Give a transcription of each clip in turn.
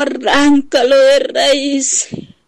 arráncalo de raíz.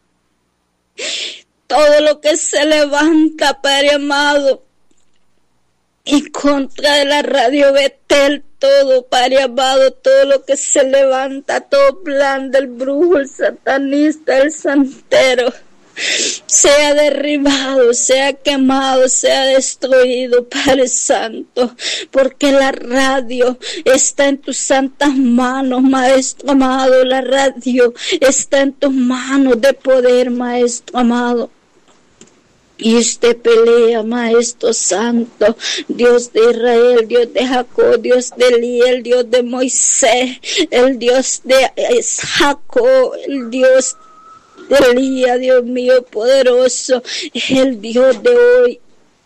Todo lo que se levanta, Padre amado, en contra de la radio Betel, todo, Padre amado, todo lo que se levanta, todo plan del brujo, el satanista, el santero, sea derribado, sea quemado, sea destruido, Padre Santo, porque la radio está en tus santas manos, Maestro amado, la radio está en tus manos de poder, Maestro amado. Y usted pelea, Maestro Santo, Dios de Israel, Dios de Jacob, Dios de Elías, el Dios de Moisés, el Dios de Jacob, el Dios de Elías, Dios mío poderoso, es el Dios de hoy,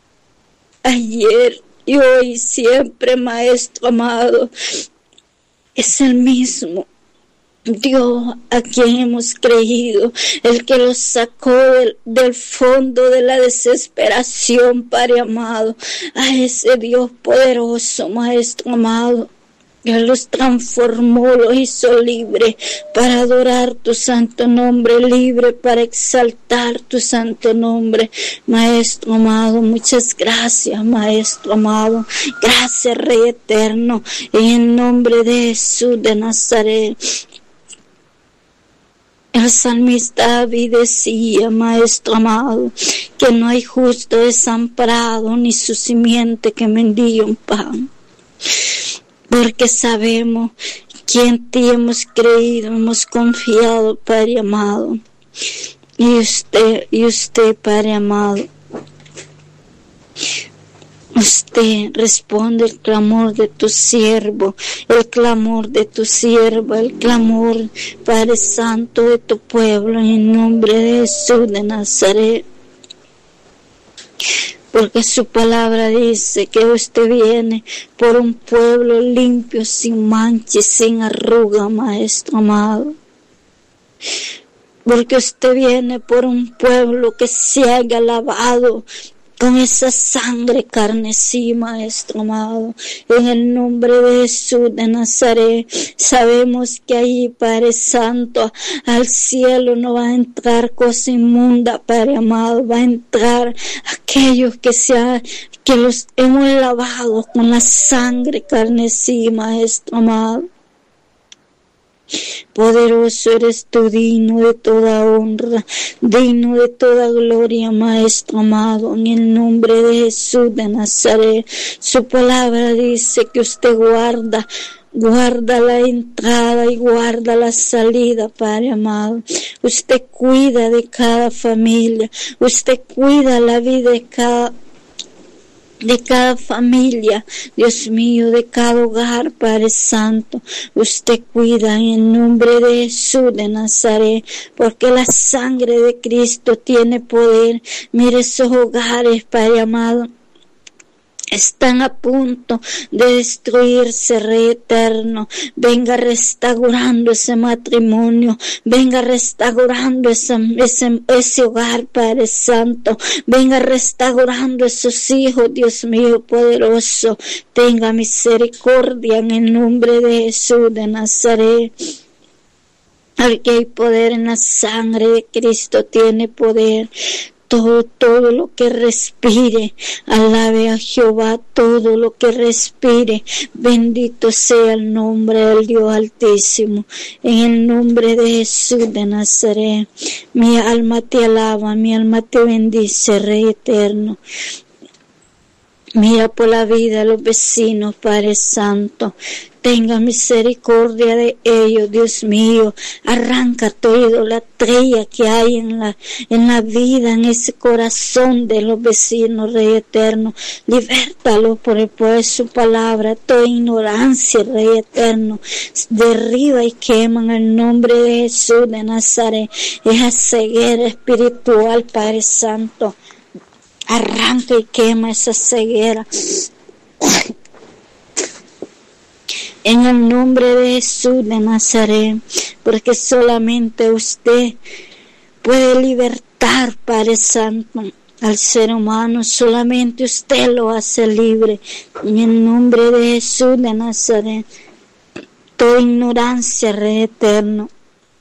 ayer y hoy, siempre, Maestro amado, es el mismo Dios a quien hemos creído, el que los sacó del fondo de la desesperación, Padre amado, a ese Dios poderoso, Maestro amado. Él los transformó, los hizo libres para adorar tu santo nombre, libre para exaltar tu santo nombre, Maestro amado. Muchas gracias, Maestro amado. Gracias, Rey eterno, en el nombre de Jesús de Nazaret. El salmista David decía, Maestro amado, que no hay justo desamparado, ni su simiente que mendigue un pan. Porque sabemos que en ti hemos creído, hemos confiado, Padre amado. Y usted, Padre amado, usted responde el clamor de tu siervo, el clamor de tu sierva, el clamor, Padre Santo, de tu pueblo, en el nombre de Jesús de Nazaret. Porque su palabra dice que usted viene por un pueblo limpio, sin mancha y sin arruga, Maestro amado. Porque usted viene por un pueblo que se haya lavado con esa sangre carmesí, Maestro amado, en el nombre de Jesús de Nazaret. Sabemos que ahí, Padre Santo, al cielo no va a entrar cosa inmunda, Padre amado, va a entrar aquellos que los hemos lavado con la sangre carmesí, Maestro amado. Poderoso eres tú, digno de toda honra, digno de toda gloria, Maestro amado, en el nombre de Jesús de Nazaret. Su palabra dice que usted guarda la entrada y guarda la salida, Padre amado. Usted cuida de cada familia, usted cuida la vida de cada familia, Dios mío, de cada hogar, Padre Santo. Usted cuida en el nombre de Jesús de Nazaret, porque la sangre de Cristo tiene poder. Mire esos hogares, Padre amado, están a punto de destruirse, Rey eterno. Venga restaurando ese matrimonio, venga restaurando ese hogar, Padre Santo. Venga restaurando esos hijos, Dios mío poderoso. Tenga misericordia en el nombre de Jesús de Nazaret. Porque hay poder en la sangre de Cristo, tiene poder. Todo lo que respire, alabe a Jehová, todo lo que respire, bendito sea el nombre del Dios Altísimo, en el nombre de Jesús de Nazaret. Mi alma te alaba, mi alma te bendice, Rey eterno. Mira por la vida de los vecinos, Padre Santo. Tenga misericordia de ellos, Dios mío. Arranca toda idolatría que hay en la vida, en ese corazón de los vecinos, Rey eterno. Libértalo por el poder de su palabra. Toda ignorancia, Rey eterno, derriba y quema en el nombre de Jesús de Nazaret. Esa ceguera espiritual, Padre Santo. Arranca y quema esa ceguera. En el nombre de Jesús de Nazaret, porque solamente usted puede libertar, Padre Santo, al ser humano. Solamente usted lo hace libre. En el nombre de Jesús de Nazaret, toda ignorancia, Rey eterno,